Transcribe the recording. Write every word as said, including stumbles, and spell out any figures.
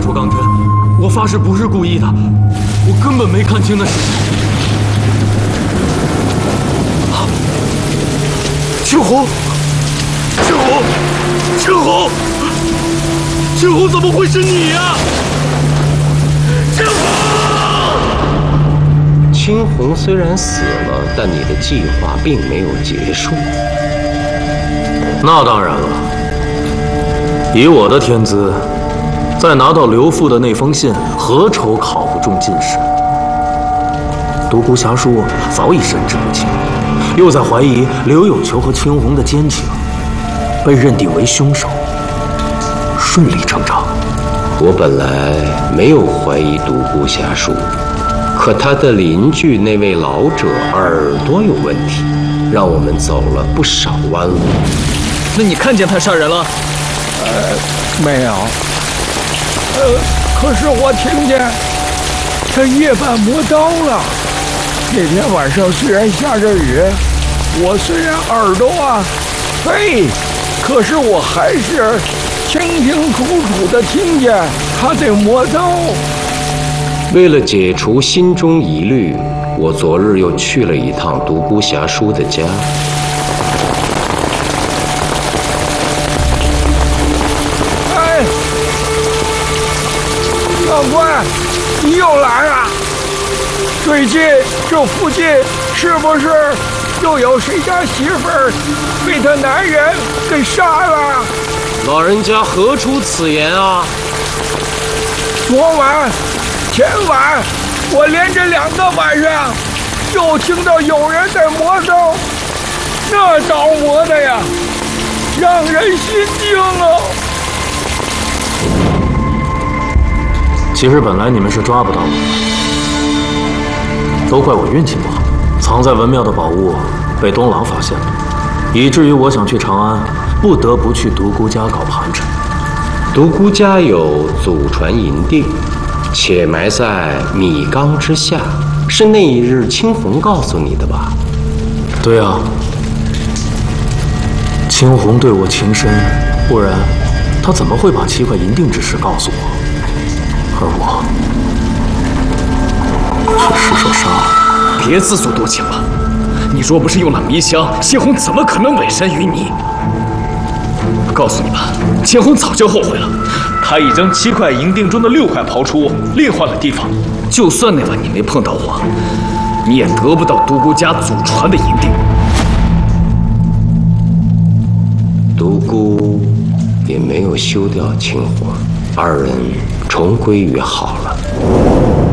说钢针，我发誓不是故意的，我根本没看清那是谁。啊！青红，青红，青红，青红，怎么会是你呀？青红！ 青红虽然死了，但你的计划并没有结束。 那当然了，以我的天资。 再拿到刘父的那封信，何愁考不中进士？独孤侠叔早已神志不清，又在怀疑刘有求和青红的奸情，被认定为凶手，顺理成章。 我本来没有怀疑独孤侠叔，可他的邻居那位老者耳朵有问题，让我们走了不少弯路。 那你看见他杀人了？ 呃，没有。 呃，可是我听见他夜半磨刀了。那天晚上虽然下着雨，我虽然耳朵啊废，可是我还是清清楚楚的听见他在磨刀。 为了解除心中疑虑，我昨日又去了一趟独孤侠叔的家。 长官，你又来了！最近这附近是不是又有谁家媳妇儿被他男人给杀了？ 老人家何出此言啊？ 昨晚、前晚，我连着两个晚上，就听到有人在磨刀，那刀磨的呀，让人心惊啊！ 其实本来你们是抓不到我的，都怪我运气不好，藏在文庙的宝物被东郎发现了，以至于我想去长安，不得不去独孤家搞盘缠。 独孤家有祖传银锭，且埋在米缸之下，是那一日青红告诉你的吧？ 对啊，青红对我情深，不然他怎么会把七块银锭之事告诉我？ 而我却失手杀了。 别自作多情了，你若不是用了迷香，青红怎么可能委身于你？我告诉你吧，青红早就后悔了，他已将七块银锭中的六块刨出，另换了地方。就算那晚你没碰到我，你也得不到独孤家祖传的银锭。 独孤也没有休掉青红。 二人重归于好了。